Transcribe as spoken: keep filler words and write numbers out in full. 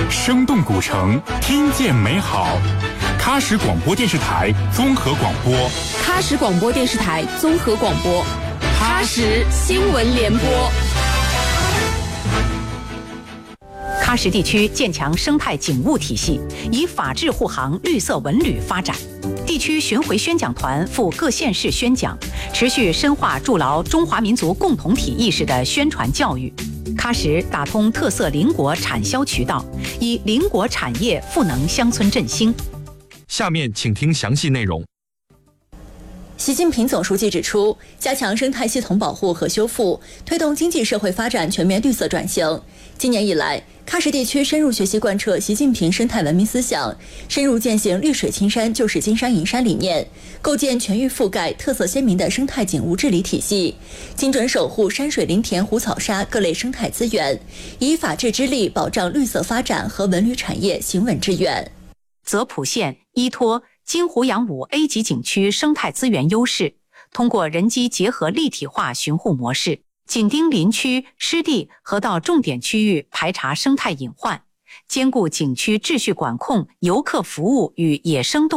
生动古城，听见美好。喀什广播电视台综合广播， 喀什广播电视台综合广播，喀什新闻联播。 喀什地区建强生态警务体系，以法治护航绿色文旅发展。地区巡回宣讲团赴各县市宣讲，持续深化筑牢中华民族共同体意识的宣传教育。喀什打通特色邻国产销渠道，以邻国产业赋能乡村振兴。 下面请听详细内容。 习近平总书记指出，加强生态系统保护和修复，推动经济社会发展全面绿色转型。今年以来，喀什地区深入学习贯彻习近平生态文明思想，深入践行绿水青山就是金山银山理念，构建全域覆盖、特色鲜明的生态景物治理体系，精准守护山水林田湖草沙各类生态资源，以法治之力保障绿色发展和文旅产业行稳致远。 泽普县依托金湖羊武 A 级景区生态资源优势，通过人机结合立体化巡护模式，紧盯林区、湿地和到重点区域排查生态隐患，兼顾景区秩序管控、游客服务与野生动物